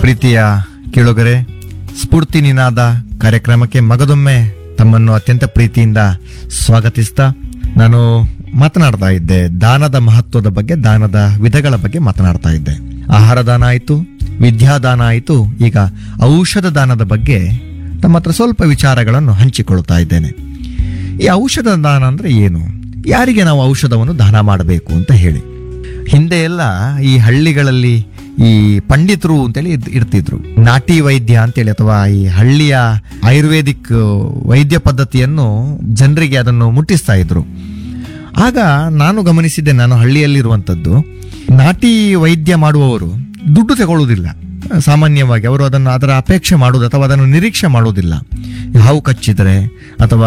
ಪ್ರೀತಿಯ ಕೇಳುಗರೆ, ಸ್ಫೂರ್ತಿ ನಿನಾದ ಕಾರ್ಯಕ್ರಮಕ್ಕೆ ಮಗದೊಮ್ಮೆ ತಮ್ಮನ್ನು ಅತ್ಯಂತ ಪ್ರೀತಿಯಿಂದ ಸ್ವಾಗತಿಸ್ತಾ ನಾನು ಮಾತನಾಡ್ತಾ ಇದ್ದೆ ದಾನದ ಮಹತ್ವದ ಬಗ್ಗೆ, ದಾನದ ವಿಧಗಳ ಬಗ್ಗೆ ಮಾತನಾಡ್ತಾ ಇದ್ದೆ. ಆಹಾರ ದಾನ ಆಯಿತು, ವಿದ್ಯಾದಾನ ಆಯಿತು, ಈಗ ಔಷಧ ದಾನದ ಬಗ್ಗೆ ತಮ್ಮ ಹತ್ರ ಸ್ವಲ್ಪ ವಿಚಾರಗಳನ್ನು ಹಂಚಿಕೊಳ್ತಾ ಇದ್ದೇನೆ. ಈ ಔಷಧ ದಾನ ಅಂದರೆ ಏನು, ಯಾರಿಗೆ ನಾವು ಔಷಧವನ್ನು ದಾನ ಮಾಡಬೇಕು ಅಂತ ಹೇಳಿ. ಹಿಂದೆ ಎಲ್ಲ ಈ ಹಳ್ಳಿಗಳಲ್ಲಿ ಈ ಪಂಡಿತರು ಅಂತೇಳಿ ಇರ್ತಿದ್ರು, ನಾಟಿ ವೈದ್ಯ ಅಂತೇಳಿ, ಅಥವಾ ಈ ಹಳ್ಳಿಯ ಆಯುರ್ವೇದಿಕ್ ವೈದ್ಯ ಪದ್ಧತಿಯನ್ನು ಜನರಿಗೆ ಅದನ್ನು ಮುಟ್ಟಿಸ್ತಾ ಇದ್ರು. ಆಗ ನಾನು ಗಮನಿಸಿದ್ದೆ, ನಾನು ಹಳ್ಳಿಯಲ್ಲಿರುವಂಥದ್ದು, ನಾಟಿ ವೈದ್ಯ ಮಾಡುವವರು ದುಡ್ಡು ತಗೊಳ್ಳುವುದಿಲ್ಲ. ಸಾಮಾನ್ಯವಾಗಿ ಅವರು ಅದರ ಅಪೇಕ್ಷೆ ಮಾಡುವುದು ಅಥವಾ ಅದನ್ನು ನಿರೀಕ್ಷೆ ಮಾಡುವುದಿಲ್ಲ. ಹಾವು ಕಚ್ಚಿದರೆ ಅಥವಾ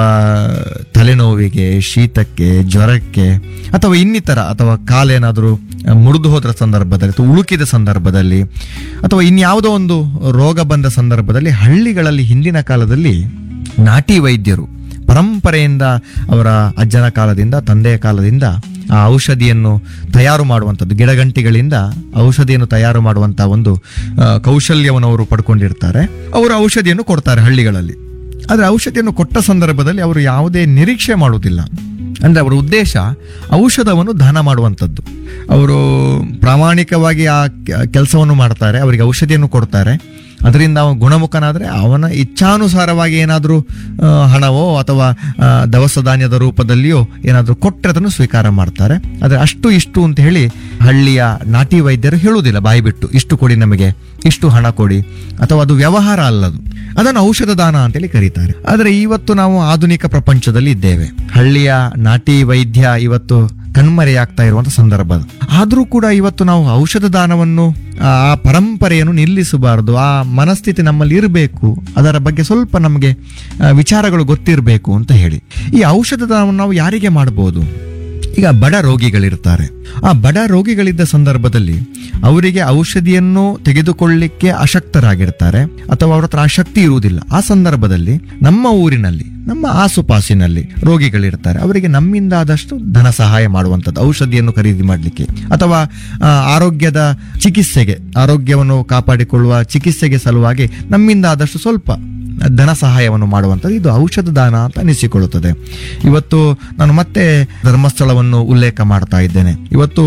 ತಲೆನೋವಿಗೆ, ಶೀತಕ್ಕೆ, ಜ್ವರಕ್ಕೆ ಅಥವಾ ಇನ್ನಿತರ, ಅಥವಾ ಕಾಲೇನಾದರೂ ಮುರಿದು ಹೋದ ಸಂದರ್ಭದಲ್ಲಿ ಅಥವಾ ಉಳುಕಿದ ಸಂದರ್ಭದಲ್ಲಿ ಅಥವಾ ಇನ್ಯಾವುದೋ ಒಂದು ರೋಗ ಬಂದ ಸಂದರ್ಭದಲ್ಲಿ ಹಳ್ಳಿಗಳಲ್ಲಿ ಹಿಂದಿನ ಕಾಲದಲ್ಲಿ ನಾಟಿ ವೈದ್ಯರು ಪರಂಪರೆಯಿಂದ, ಅವರ ಅಜ್ಜನ ಕಾಲದಿಂದ, ತಂದೆಯ ಕಾಲದಿಂದ ಆ ಔಷಧಿಯನ್ನು ತಯಾರು ಮಾಡುವಂಥದ್ದು, ಗಿಡಗಂಟಿಗಳಿಂದ ಔಷಧಿಯನ್ನು ತಯಾರು ಮಾಡುವಂಥ ಒಂದು ಕೌಶಲ್ಯವನ್ನು ಅವರು ಪಡ್ಕೊಂಡಿರ್ತಾರೆ. ಅವರು ಔಷಧಿಯನ್ನು ಕೊಡ್ತಾರೆ ಹಳ್ಳಿಗಳಲ್ಲಿ. ಆದರೆ ಔಷಧಿಯನ್ನು ಕೊಟ್ಟ ಸಂದರ್ಭದಲ್ಲಿ ಅವರು ಯಾವುದೇ ನಿರೀಕ್ಷೆ ಮಾಡುವುದಿಲ್ಲ. ಅಂದರೆ ಅವರ ಉದ್ದೇಶ ಔಷಧವನ್ನು ದಾನ ಮಾಡುವಂಥದ್ದು. ಅವರು ಪ್ರಾಮಾಣಿಕವಾಗಿ ಆ ಕೆಲಸವನ್ನು ಮಾಡ್ತಾರೆ, ಅವರಿಗೆ ಔಷಧಿಯನ್ನು ಕೊಡ್ತಾರೆ. ಅದರಿಂದ ಅವನು ಗುಣಮುಖನಾದರೆ ಅವನ ಇಚ್ಛಾನುಸಾರವಾಗಿ ಏನಾದರೂ ಹಣವೋ ಅಥವಾ ದವಸ ಧಾನ್ಯದ ರೂಪದಲ್ಲಿಯೋ ಏನಾದರೂ ಕೊಟ್ಟರೆ ಅದನ್ನು ಸ್ವೀಕಾರ ಮಾಡ್ತಾರೆ. ಆದರೆ ಅಷ್ಟು ಇಷ್ಟು ಅಂತ ಹೇಳಿ ಹಳ್ಳಿಯ ನಾಟಿ ವೈದ್ಯರು ಹೇಳುವುದಿಲ್ಲ ಬಾಯಿ ಬಿಟ್ಟು, ಇಷ್ಟು ಕೊಡಿ ನಮಗೆ, ಇಷ್ಟು ಹಣ ಕೊಡಿ, ಅಥವಾ ಅದು ವ್ಯವಹಾರ ಅಲ್ಲದು. ಅದನ್ನು ಔಷಧ ದಾನ ಅಂತೇಳಿ ಕರೀತಾರೆ. ಆದರೆ ಇವತ್ತು ನಾವು ಆಧುನಿಕ ಪ್ರಪಂಚದಲ್ಲಿ ಇದ್ದೇವೆ. ಹಳ್ಳಿಯ ನಾಟಿ ವೈದ್ಯ ಇವತ್ತು ಕಣ್ಮರೆಯಾಗ್ತಾ ಇರುವಂಥ ಸಂದರ್ಭ. ಆದರೂ ಕೂಡ ಇವತ್ತು ನಾವು ಔಷಧ ದಾನವನ್ನು, ಆ ಪರಂಪರೆಯನ್ನು ನಿಲ್ಲಿಸಬಾರದು. ಆ ಮನಸ್ಥಿತಿ ನಮ್ಮಲ್ಲಿ ಇರಬೇಕು, ಅದರ ಬಗ್ಗೆ ಸ್ವಲ್ಪ ನಮಗೆ ವಿಚಾರಗಳು ಗೊತ್ತಿರಬೇಕು ಅಂತ ಹೇಳಿ ಈ ಔಷಧ ದಾನವನ್ನು ನಾವು ಯಾರಿಗೆ ಮಾಡಬಹುದು? ಈಗ ಬಡ ರೋಗಿಗಳಿರ್ತಾರೆ. ಆ ಬಡ ರೋಗಿಗಳಿದ್ದ ಸಂದರ್ಭದಲ್ಲಿ ಅವರಿಗೆ ಔಷಧಿಯನ್ನು ತೆಗೆದುಕೊಳ್ಳಲಿಕ್ಕೆ ಅಶಕ್ತರಾಗಿರ್ತಾರೆ, ಅಥವಾ ಅವ್ರ ಹತ್ರ ಆಸಕ್ತಿ ಇರುವುದಿಲ್ಲ. ಆ ಸಂದರ್ಭದಲ್ಲಿ ನಮ್ಮ ಊರಿನಲ್ಲಿ, ನಮ್ಮ ಆಸುಪಾಸಿನಲ್ಲಿ ರೋಗಿಗಳಿರ್ತಾರೆ. ಅವರಿಗೆ ನಮ್ಮಿಂದ ಆದಷ್ಟು ಧನ ಸಹಾಯ ಮಾಡುವಂಥದ್ದು, ಔಷಧಿಯನ್ನು ಖರೀದಿ ಮಾಡಲಿಕ್ಕೆ ಅಥವಾ ಆರೋಗ್ಯದ ಚಿಕಿತ್ಸೆಗೆ, ಆರೋಗ್ಯವನ್ನು ಕಾಪಾಡಿಕೊಳ್ಳುವ ಚಿಕಿತ್ಸೆಗೆ ಸಲುವಾಗಿ ನಮ್ಮಿಂದ ಆದಷ್ಟು ಸ್ವಲ್ಪ ಧನ ಸಹಾಯವನ್ನು ಮಾಡುವಂಥದ್ದು, ಇದು ಔಷಧ ದಾನ ಅಂತ ಅನಿಸಿಕೊಳ್ಳುತ್ತದೆ. ಇವತ್ತು ನಾನು ಮತ್ತೆ ಧರ್ಮಸ್ಥಳವನ್ನು ಉಲ್ಲೇಖ ಮಾಡ್ತಾ ಇದ್ದೇನೆ. ಇವತ್ತು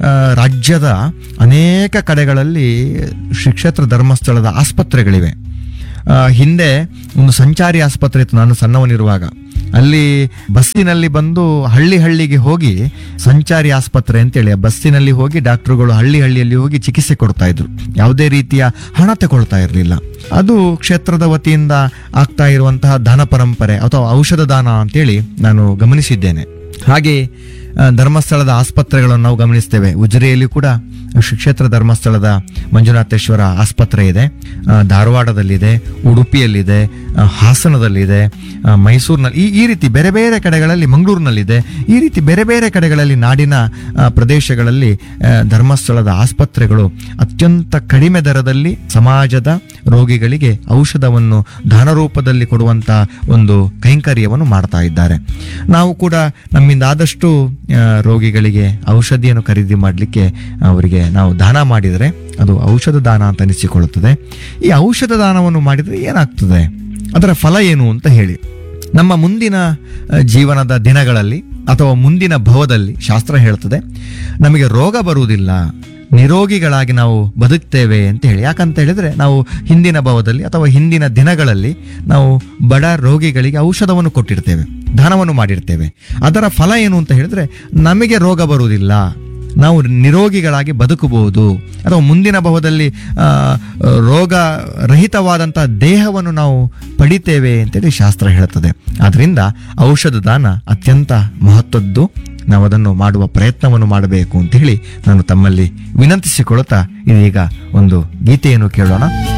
ರಾಜ್ಯದ ಅನೇಕ ಕಡೆಗಳಲ್ಲಿ ಶ್ರೀ ಕ್ಷೇತ್ರ ಧರ್ಮಸ್ಥಳದ ಆಸ್ಪತ್ರೆಗಳಿವೆ. ಹಿಂದೆ ಒಂದು ಸಂಚಾರಿ ಆಸ್ಪತ್ರೆ ಇತ್ತು ನಾನು ಸಣ್ಣವನಿರುವಾಗ. ಅಲ್ಲಿ ಬಸ್ಸಿನಲ್ಲಿ ಬಂದು ಹಳ್ಳಿಗೆ ಹೋಗಿ ಸಂಚಾರಿ ಆಸ್ಪತ್ರೆ ಅಂತೇಳಿ ಆ ಬಸ್ಸಿನಲ್ಲಿ ಹೋಗಿ ಡಾಕ್ಟರ್ಗಳು ಹಳ್ಳಿಯಲ್ಲಿ ಹೋಗಿ ಚಿಕಿತ್ಸೆ ಕೊಡ್ತಾ ಇದ್ರು. ಯಾವುದೇ ರೀತಿಯ ಹಣ ತಗೊಳ್ತಾ ಇರಲಿಲ್ಲ. ಅದು ಕ್ಷೇತ್ರದ ವತಿಯಿಂದ ಆಗ್ತಾ ಇರುವಂತಹ ದಾನ ಪರಂಪರೆ ಅಥವಾ ಔಷಧ ದಾನ ಅಂತೇಳಿ ನಾನು ಗಮನಿಸಿದ್ದೇನೆ. ಹಾಗೆ ಧರ್ಮಸ್ಥಳದ ಆಸ್ಪತ್ರೆಗಳನ್ನು ನಾವು ಗಮನಿಸ್ತೇವೆ. ಉಜಿರೆಯಲ್ಲಿ ಕೂಡ ಶ್ರೀ ಕ್ಷೇತ್ರ ಧರ್ಮಸ್ಥಳದ ಮಂಜುನಾಥೇಶ್ವರ ಆಸ್ಪತ್ರೆ ಇದೆ, ಧಾರವಾಡದಲ್ಲಿದೆ, ಉಡುಪಿಯಲ್ಲಿದೆ, ಹಾಸನದಲ್ಲಿದೆ, ಮೈಸೂರಿನಲ್ಲಿ, ಈ ರೀತಿ ಬೇರೆ ಬೇರೆ ಕಡೆಗಳಲ್ಲಿ, ಮಂಗಳೂರಿನಲ್ಲಿದೆ. ಈ ರೀತಿ ಬೇರೆ ಬೇರೆ ಕಡೆಗಳಲ್ಲಿ ನಾಡಿನ ಪ್ರದೇಶಗಳಲ್ಲಿ ಧರ್ಮಸ್ಥಳದ ಆಸ್ಪತ್ರೆಗಳು ಅತ್ಯಂತ ಕಡಿಮೆ ದರದಲ್ಲಿ ಸಮಾಜದ ರೋಗಿಗಳಿಗೆ ಔಷಧವನ್ನು ದಾನ ರೂಪದಲ್ಲಿ ಕೊಡುವಂಥ ಒಂದು ಕೈಂಕರ್ಯವನ್ನು ಮಾಡ್ತಾ ಇದ್ದಾರೆ. ನಾವು ಕೂಡ ನಮ್ಮಿಂದ ಆದಷ್ಟು ರೋಗಿಗಳಿಗೆ ಔಷಧಿಯನ್ನು ಖರೀದಿ ಮಾಡಲಿಕ್ಕೆ ಅವರಿಗೆ ನಾವು ದಾನ ಮಾಡಿದರೆ ಅದು ಔಷಧ ದಾನ ಅಂತ ಅನಿಸಿಕೊಳ್ಳುತ್ತದೆ. ಈ ಔಷಧ ದಾನವನ್ನು ಮಾಡಿದರೆ ಏನಾಗ್ತದೆ, ಅದರ ಫಲ ಏನು ಅಂತ ಹೇಳಿ, ನಮ್ಮ ಮುಂದಿನ ಜೀವನದ ದಿನಗಳಲ್ಲಿ ಅಥವಾ ಮುಂದಿನ ಭವದಲ್ಲಿ ಶಾಸ್ತ್ರ ಹೇಳ್ತದೆ ನಮಗೆ ರೋಗ ಬರುವುದಿಲ್ಲ, ನಿರೋಗಿಗಳಾಗಿ ನಾವು ಬದುಕ್ತೇವೆ ಅಂತ ಹೇಳಿ. ಯಾಕಂತ ಹೇಳಿದ್ರೆ ನಾವು ಹಿಂದಿನ ಭವದಲ್ಲಿ ಅಥವಾ ಹಿಂದಿನ ದಿನಗಳಲ್ಲಿ ನಾವು ಬಡ ರೋಗಿಗಳಿಗೆ ಔಷಧವನ್ನು ಕೊಟ್ಟಿರ್ತೇವೆ, ದಾನವನ್ನು ಮಾಡಿರ್ತೇವೆ. ಅದರ ಫಲ ಏನು ಅಂತ ಹೇಳಿದ್ರೆ ನಮಗೆ ರೋಗ ಬರುವುದಿಲ್ಲ, ನಾವು ನಿರೋಗಿಗಳಾಗಿ ಬದುಕಬಹುದು, ಅಥವಾ ಮುಂದಿನ ಭವದಲ್ಲಿ ರೋಗ ರಹಿತವಾದಂಥ ದೇಹವನ್ನು ನಾವು ಪಡಿತೇವೆ ಅಂತೇಳಿ ಶಾಸ್ತ್ರ ಹೇಳ್ತದೆ. ಆದ್ದರಿಂದ ಔಷಧ ದಾನ ಅತ್ಯಂತ ಮಹತ್ವದ್ದು. ನಾವು ಅದನ್ನು ಮಾಡುವ ಪ್ರಯತ್ನವನ್ನು ಮಾಡಬೇಕು ಅಂತ ಹೇಳಿ ನಾನು ತಮ್ಮಲ್ಲಿ ವಿನಂತಿಸಿಕೊಳ್ಳುತ್ತಾ ಇದೀಗ ಒಂದು ಗೀತೆಯನ್ನು ಕೇಳೋಣ.